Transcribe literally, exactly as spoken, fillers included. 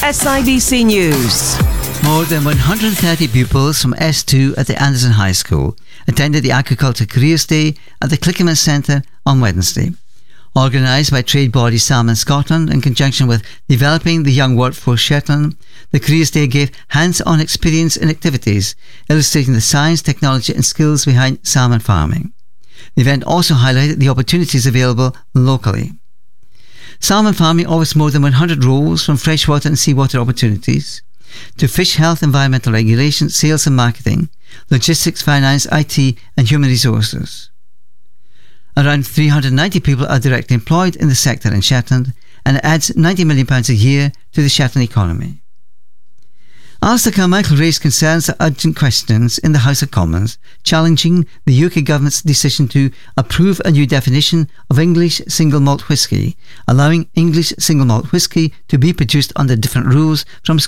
S I B C News. More than one hundred thirty pupils from S two at the Anderson High School attended the Agriculture Careers Day at the Clickerman Centre on Wednesday. Organised by trade body Salmon Scotland in conjunction with Developing the Young Workforce Shetland, the Careers Day gave hands-on experience in activities illustrating the science, technology and skills behind salmon farming. The event also highlighted the opportunities available locally. Salmon farming offers more than one hundred roles, from freshwater and seawater opportunities to fish health, environmental regulation, sales and marketing, logistics, finance, I T and human resources. Around three hundred ninety people are directly employed in the sector in Shetland, and it adds ninety million pounds a year to the Shetland economy. Alistair Carmichael raised concerns at urgent questions in the House of Commons, challenging the U K government's decision to approve a new definition of English single malt whisky, allowing English single malt whisky to be produced under different rules from